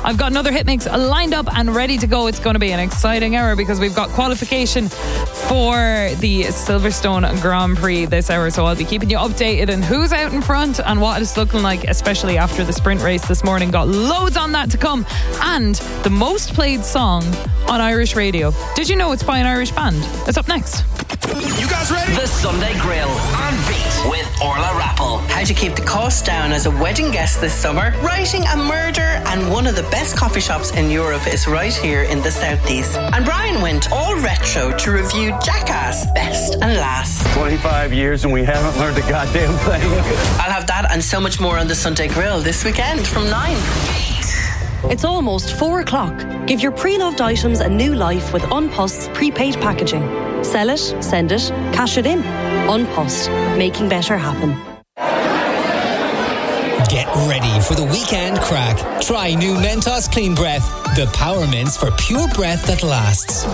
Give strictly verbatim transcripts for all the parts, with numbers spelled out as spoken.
I've got another hit mix lined up and ready to go. It's going to be an exciting hour because we've got qualification for the Silverstone Grand Prix this hour. So I'll be keeping you updated on who's out in front and what it's looking like, especially after the sprint race this morning. Got loads on that to come. And the most played song on Irish radio. Did you know it's by an Irish band? It's up next. You guys ready? The Sunday Grill on Beat with Orla Rappel. How to keep the cost down as a wedding guest this summer. Writing a murder, and one of the best coffee shops in Europe is right here in the southeast. And Brian went all retro to review Jackass Best and Last. twenty-five years and we haven't learned a goddamn thing. I'll have that and so much more on the Sunday Grill this weekend from nine. It's almost four o'clock. Give your pre-loved items a new life with Unpost's prepaid packaging. Sell it, send it, cash it in. Unpost, making better happen. Get ready for the weekend crack. Try new Mentos Clean Breath, the power mints for pure breath that lasts.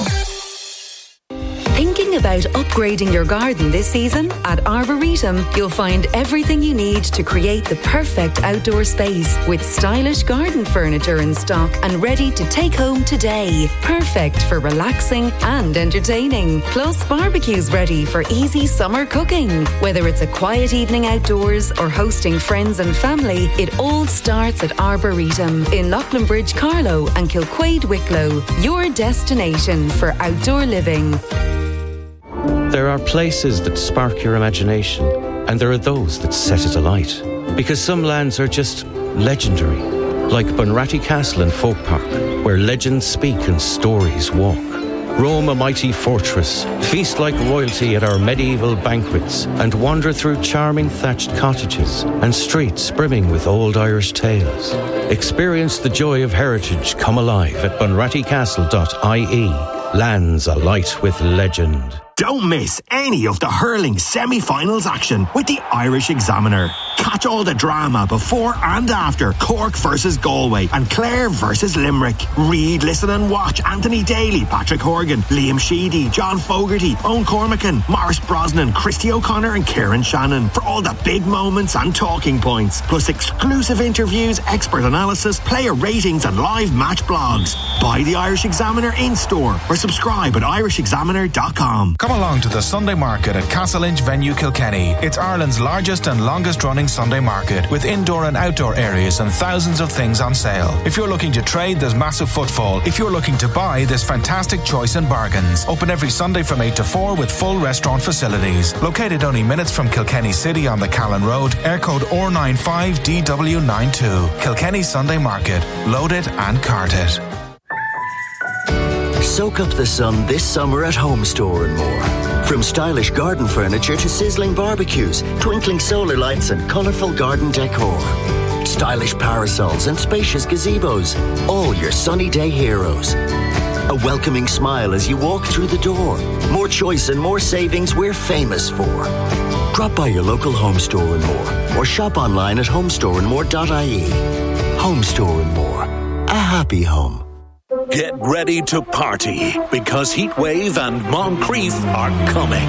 Thinking about upgrading your garden this season? At Arboretum, you'll find everything you need to create the perfect outdoor space with stylish garden furniture in stock and ready to take home today. Perfect for relaxing and entertaining. Plus, barbecues ready for easy summer cooking. Whether it's a quiet evening outdoors or hosting friends and family, it all starts at Arboretum in Loughlinbridge, Carlow and Kilquade, Wicklow. Your destination for outdoor living. There are places that spark your imagination, and there are those that set it alight. Because some lands are just legendary, like Bunratty Castle in Folk Park, where legends speak and stories walk. Roam a mighty fortress, feast like royalty at our medieval banquets, and wander through charming thatched cottages and streets brimming with old Irish tales. Experience the joy of heritage come alive at bunratty castle dot I E. Lands alight with legend. Don't miss any of the hurling semi-finals action with the Irish Examiner. Catch all the drama before and after Cork versus Galway and Clare versus Limerick. Read, listen and watch Anthony Daly, Patrick Horgan, Liam Sheedy, John Fogarty, Owen Cormacan, Maurice Brosnan, Christy O'Connor and Kieran Shannon for all the big moments and talking points. Plus exclusive interviews, expert analysis, player ratings and live match blogs. Buy the Irish Examiner in-store or subscribe at irish examiner dot com. Come along to the Sunday Market at Castleinch Venue Kilkenny. It's Ireland's largest and longest running Sunday Market with indoor and outdoor areas and thousands of things on sale. If you're looking to trade, there's massive footfall. If you're looking to buy, there's fantastic choice in bargains. Open every Sunday from eight to four with full restaurant facilities. Located only minutes from Kilkenny City on the Callan Road, air code O R nine five D W nine two. Kilkenny Sunday Market. Load it and cart it. Soak up the sun this summer at Home Store and more. From stylish garden furniture to sizzling barbecues, twinkling solar lights and colourful garden decor. Stylish parasols and spacious gazebos. All your sunny day heroes. A welcoming smile as you walk through the door. More choice and more savings we're famous for. Drop by your local Home Store and more. Or shop online at home store and more dot I E. Home Store and More. A happy home. Get ready to party because Heatwave and Moncrief are coming.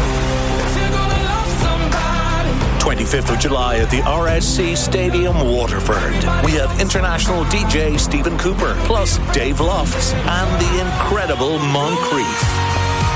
twenty-fifth of July at the R S C Stadium, Waterford. We have international D J Stephen Cooper, plus Dave Lofts and the incredible Moncrief.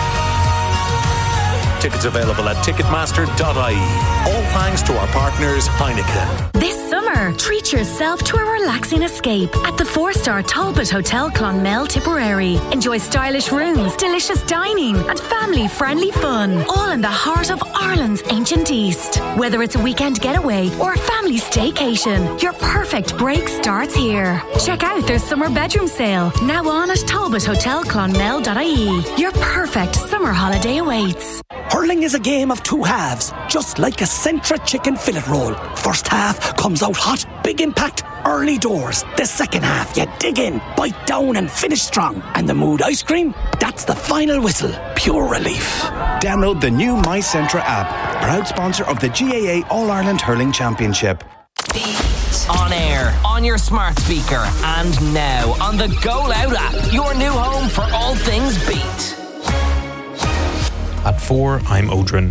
Tickets available at ticketmaster dot I E. All thanks to our partners Heineken. This summer, treat yourself to a relaxing escape at the four-star Talbot Hotel Clonmel, Tipperary. Enjoy stylish rooms, delicious dining and family-friendly fun, all in the heart of Ireland's ancient East. Whether it's a weekend getaway or a family staycation, your perfect break starts here. Check out their summer bedroom sale, now on at talbot hotel clonmel dot I E. Your perfect summer holiday awaits. Hurling is a game of two halves, just like a Centra chicken fillet roll. First half comes out hot, big impact, early doors. The second half, you dig in, bite down and finish strong. And the Mood ice cream, that's the final whistle. Pure relief. Download the new My Centra app, proud sponsor of the G A A All-Ireland Hurling Championship. On air, on your smart speaker, and now on the Go Loud app, your new home for all things Beat. At four, I'm Odrin.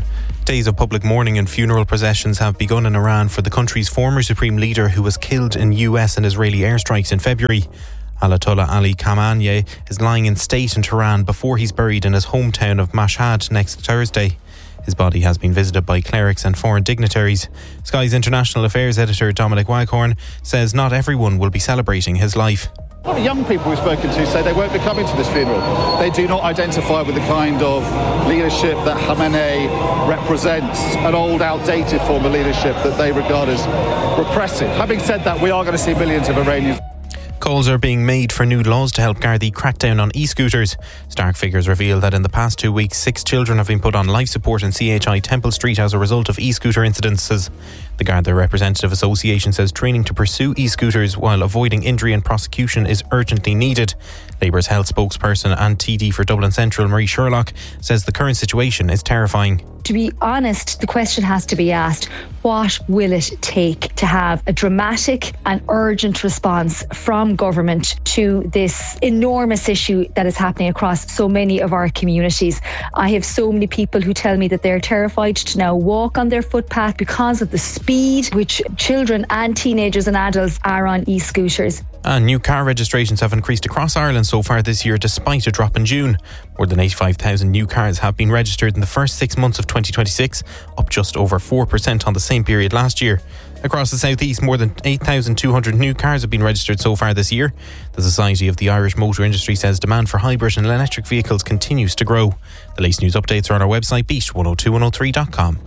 Days of public mourning and funeral processions have begun in Iran for the country's former supreme leader who was killed in U S and Israeli airstrikes in February. Ayatollah Ali Khamenei is lying in state in Tehran before he's buried in his hometown of Mashhad next Thursday. His body has been visited by clerics and foreign dignitaries. Sky's international affairs editor Dominic Waghorn says not everyone will be celebrating his life. A lot of young people we've spoken to say they won't be coming to this funeral. They do not identify with the kind of leadership that Khamenei represents, an old, outdated form of leadership that they regard as repressive. Having said that, we are going to see millions of Iranians. Calls are being made for new laws to help Gardaí crack down on e-scooters. Stark figures reveal that in the past two weeks, six children have been put on life support in C H I Temple Street as a result of e-scooter incidences. The Garda Representative Association says training to pursue e-scooters while avoiding injury and prosecution is urgently needed. Labour's health spokesperson and T D for Dublin Central, Marie Sherlock, says the current situation is terrifying. To be honest, the question has to be asked, what will it take to have a dramatic and urgent response from government to this enormous issue that is happening across so many of our communities? I have so many people who tell me that they're terrified to now walk on their footpath because of the speed which children and teenagers and adults are on e-scooters. And new car registrations have increased across Ireland so far this year despite a drop in June. More than eighty-five thousand new cars have been registered in the first six months of twenty twenty-six, up just over four percent on the same period last year. Across the southeast, more than eight thousand two hundred new cars have been registered so far this year. The Society of the Irish Motor Industry says demand for hybrid and electric vehicles continues to grow. The latest news updates are on our website, beat one oh two one oh three dot com.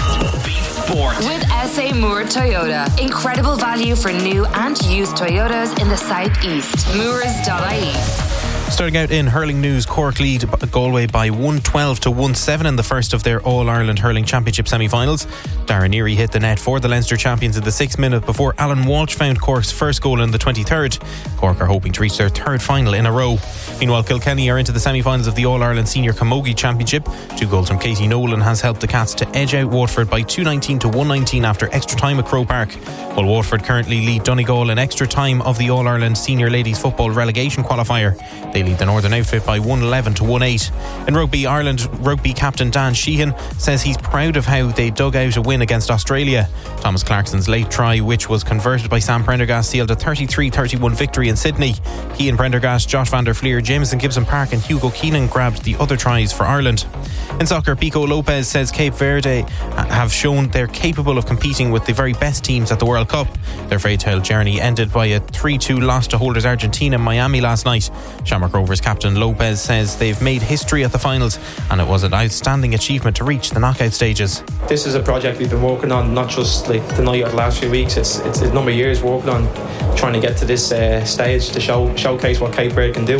Sport. With S A Moore Toyota. Incredible value for new and used Toyotas in the southeast. Moores dot I E. Starting out in hurling news, Cork lead Galway by one twelve to one seven in the first of their All-Ireland Hurling Championship semi-finals. Darren Erie hit the net for the Leinster champions in the sixth minute before Alan Walsh found Cork's first goal in the twenty-third. Cork are hoping to reach their third final in a row. Meanwhile, Kilkenny are into the semi-finals of the All-Ireland Senior Camogie Championship. Two goals from Katie Nolan has helped the Cats to edge out Waterford by two nineteen to one nineteen after extra time at Croke Park. While Waterford currently lead Donegal in extra time of the All-Ireland Senior Ladies Football Relegation Qualifier. They lead the Northern outfit by one eleven to one eight. In Rugby, Ireland rugby captain Dan Sheehan says he's proud of how they dug out a win against Australia. Thomas Clarkson's late try, which was converted by Sam Prendergast, sealed a thirty-three thirty-one victory in Sydney. Keane Prendergast, Josh van der Fleer, Jameson Gibson Park and Hugo Keenan grabbed the other tries for Ireland. In soccer, Pico Lopez says Cape Verde have shown they're capable of competing with the very best teams at the World Cup. Their fatal journey ended by a three two loss to holders Argentina in Miami last night. Shamrock Rovers captain Lopez says they've made history at the finals and it was an outstanding achievement to reach the knockout stages. This is a project we've been working on, not just like the night or the last few weeks. It's, it's a number of years working on trying to get to this uh, stage to show showcase what Cape Verde can do.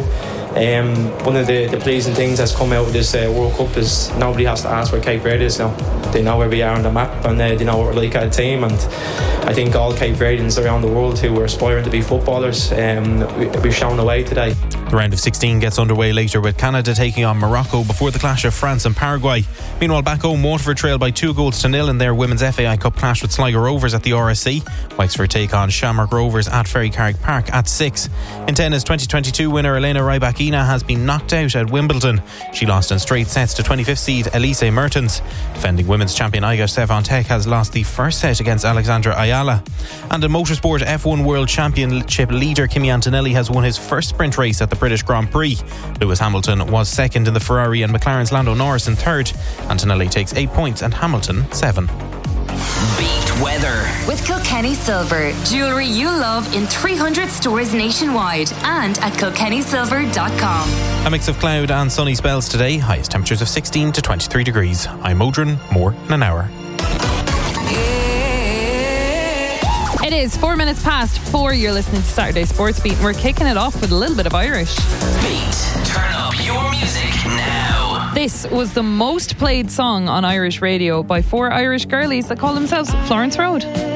Um, one of the, the pleasing things that's come out of this uh, World Cup is nobody has to ask where Cape Verde is now. They know where we are on the map and uh, they know what we're like as a team, and I think all Cape Verdeans around the world who are aspiring to be footballers, um, we, we've shown the way today. The round of sixteen gets underway later with Canada taking on Morocco before the clash of France and Paraguay. Meanwhile, back home, Waterford trailed by two goals to nil in their Women's F A I Cup clash with Sligo Rovers at the R S C. Wexford take on Shamrock Rovers at Ferrycarrig Park at six. In tennis, twenty twenty-two winner Elena Rybakina has been knocked out at Wimbledon. She lost in straight sets to twenty-fifth seed Elise Mertens. Defending women's champion Iga Swiatek has lost the first set against Alexandra Ayala. And in motorsport, F one World Championship leader Kimi Antonelli has won his first sprint race at the British Grand Prix. Lewis Hamilton was second in the Ferrari and McLaren's Lando Norris in third. Antonelli takes eight points and Hamilton seven. Beat weather with Kilkenny Silver, jewellery you love in three hundred stores nationwide and at kilkenny silver dot com. A mix of cloud and sunny spells today. Highest temperatures of sixteen to twenty-three degrees. I'm Modron. More in an hour. It is four minutes past four. You're listening to Saturday Sports Beat, and we're kicking it off with a little bit of Irish. Beat, turn up your music now. This was the most played song on Irish radio by four Irish girlies that call themselves Florence Road.